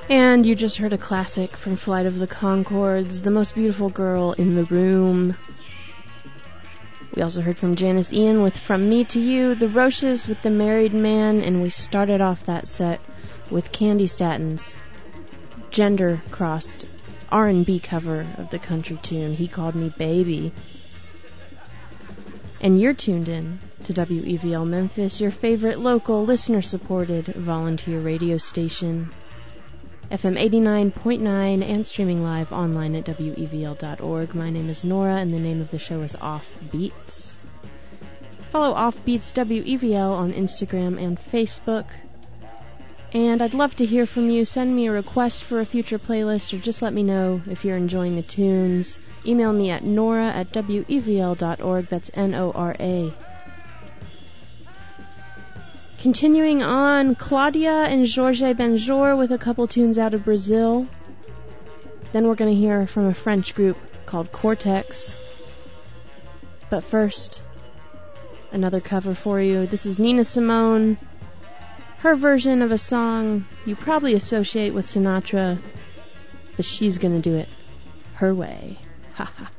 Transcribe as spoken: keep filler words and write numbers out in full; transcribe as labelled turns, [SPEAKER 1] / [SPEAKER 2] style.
[SPEAKER 1] And you just heard a classic from Flight of the Conchords, The Most Beautiful Girl in the Room. We also heard from Janice Ian with From Me to You, The Roches with The Married Man, and we started off that set with Candy Statton's gender-crossed R and B cover of the country tune, He Called Me Baby. And you're tuned in to W E V L Memphis, your favorite local, listener-supported volunteer radio station. F M eighty-nine point nine and streaming live online at W E V L dot org. My name is Nora and the name of the show is Offbeats. Follow Offbeats W E V L on Instagram and Facebook. And I'd love to hear from you. Send me a request for a future playlist or just let me know if you're enjoying the tunes. Email me at nora at W E V L dot org. That's N O R A. Continuing on, Claudia and Jorge Benjor with a couple tunes out of Brazil. Then we're going to hear from a French group called Cortex. But first, another cover for you. This is Nina Simone. Her version of a song you probably associate with Sinatra, but she's going to do it her way. Ha ha.